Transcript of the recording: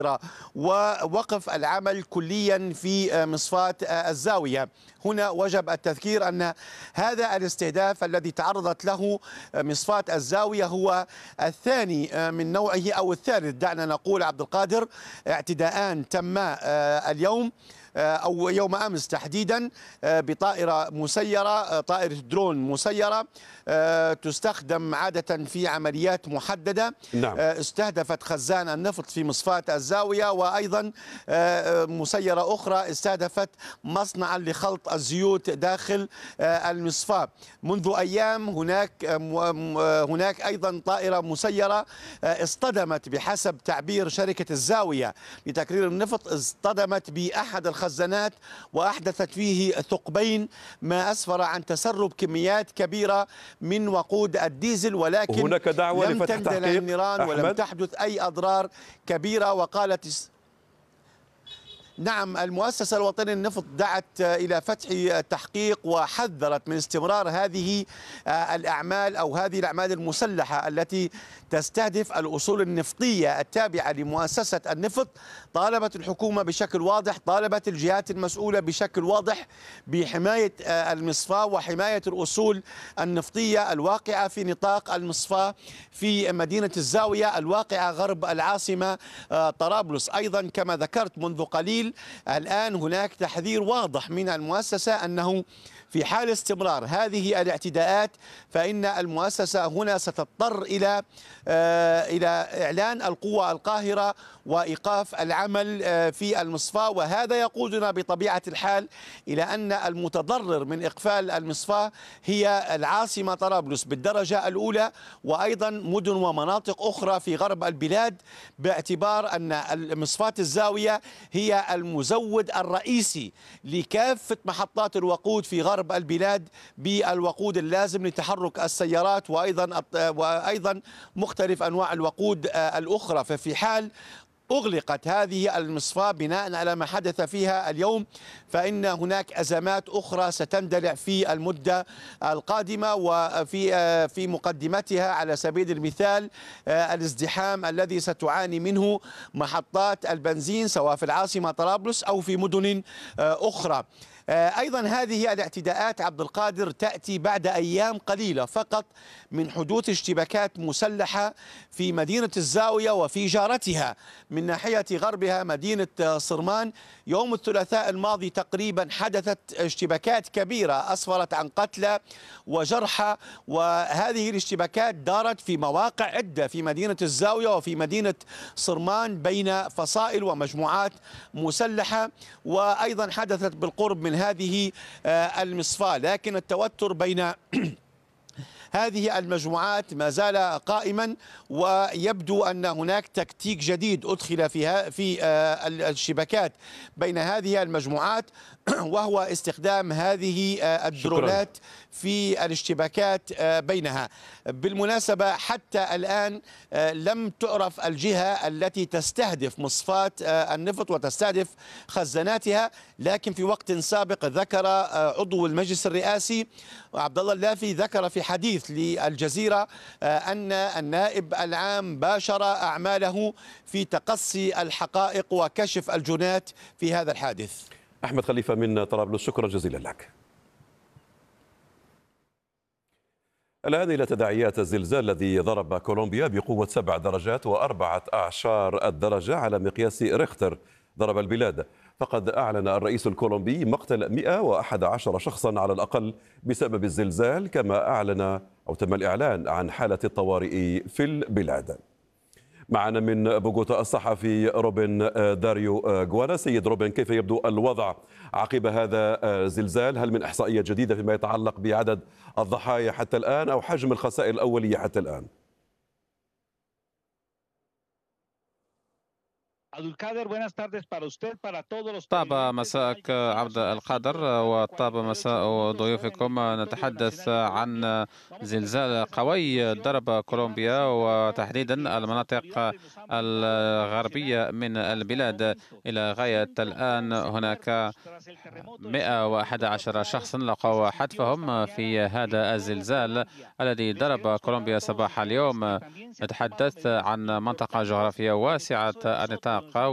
ووقف العمل كليا في مصفاة الزاوية. هنا وجب التذكير أن هذا الاستهداف الذي تعرضت له مصفاة الزاوية هو الثاني من نوعه أو الثالث، دعنا نقول عبد القادر. اعتداءان تما اليوم أو يوم أمس تحديدا بطائرة مسيرة، طائرة درون مسيرة تستخدم عادة في عمليات محددة. نعم. استهدفت خزان النفط في مصفاة الزاوية، وأيضا مسيرة أخرى استهدفت مصنعا لخلط الزيوت داخل المصفاة. منذ أيام هناك أيضا طائرة مسيرة اصطدمت بحسب تعبير شركة الزاوية لتكرير النفط، اصطدمت بأحد الخزانات وأحدثت فيه ثقبين، ما أسفر عن تسرب كميات كبيرة من وقود الديزل، ولكن هناك دعوة لم لفتح تندلع تحقيق النيران ولم تحدث أي أضرار كبيرة. وقالت نعم، المؤسسة الوطنية للنفط دعت إلى فتح تحقيق وحذرت من استمرار هذه الأعمال أو هذه الأعمال المسلحة التي تستهدف الأصول النفطية التابعة لمؤسسة النفط. طالبت الحكومة بشكل واضح، طالبت الجهات المسؤولة بشكل واضح بحماية المصفاة وحماية الأصول النفطية الواقعة في نطاق المصفاة في مدينة الزاوية الواقعة غرب العاصمة طرابلس. أيضا كما ذكرت منذ قليل، الآن هناك تحذير واضح من المؤسسة أنه في حال استمرار هذه الاعتداءات فإن المؤسسة هنا ستضطر إلى إعلان القوة القاهرة وإيقاف العمل في المصفاة. وهذا يقودنا بطبيعة الحال إلى أن المتضرر من إقفال المصفاة هي العاصمة طرابلس بالدرجة الأولى، وأيضا مدن ومناطق أخرى في غرب البلاد، باعتبار أن مصفاة الزاوية هي المزود الرئيسي لكافة محطات الوقود في غرب البلاد بالوقود اللازم لتحرك السيارات وأيضا مختلف أنواع الوقود الأخرى. ففي حال أغلقت هذه المصفاة بناء على ما حدث فيها اليوم فإن هناك أزمات أخرى ستندلع في المدة القادمة، وفي مقدمتها على سبيل المثال الازدحام الذي ستعاني منه محطات البنزين سواء في العاصمة طرابلس أو في مدن أخرى. أيضا هذه الاعتداءات عبد القادر تأتي بعد أيام قليلة فقط من حدوث اشتباكات مسلحة في مدينة الزاوية وفي جارتها من ناحية غربها مدينة صرمان. يوم الثلاثاء الماضي تقريبا حدثت اشتباكات كبيرة أسفرت عن قتلى وجرحى، وهذه الاشتباكات دارت في مواقع عدة في مدينة الزاوية وفي مدينة صرمان بين فصائل ومجموعات مسلحة، وأيضا حدثت بالقرب من هذه المصفاة. لكن التوتر بين هذه المجموعات ما زال قائما، ويبدو أن هناك تكتيك جديد أدخل في الشبكات بين هذه المجموعات وهو استخدام هذه الدرونات في الاشتباكات بينها. بالمناسبة حتى الآن لم تعرف الجهة التي تستهدف مصفاة النفط وتستهدف خزاناتها، لكن في وقت سابق ذكر عضو المجلس الرئاسي عبد الله اللافي ذكر في حديث للجزيرة أن النائب العام باشر أعماله في تقصي الحقائق وكشف الجنات في هذا الحادث. أحمد خليفة من طرابلس، شكرا جزيلا لك. الآن إلى تداعيات الزلزال الذي ضرب كولومبيا بقوة 7 درجات و14 الدرجة على مقياس ريختر ضرب البلاد. فقد أعلن الرئيس الكولومبي مقتل 111 شخصا على الأقل بسبب الزلزال، كما أعلن أو تم الإعلان عن حالة الطوارئ في البلاد. معنا من بوغوتا الصحفي روبن داريو غوانا. سيد روبن، كيف يبدو الوضع عقب هذا الزلزال؟ هل من إحصائيات جديدة فيما يتعلق بعدد الضحايا حتى الآن أو حجم الخسائر الأولية حتى الآن؟ طاب مساءك عبد القادر، وطاب مساء ضيوفكم. نتحدث عن زلزال قوي ضرب كولومبيا وتحديدا المناطق الغربية من البلاد. إلى غاية الآن هناك 111 شخصا لقوا حتفهم في هذا الزلزال الذي ضرب كولومبيا صباح اليوم. نتحدث عن منطقة جغرافية واسعة النطاق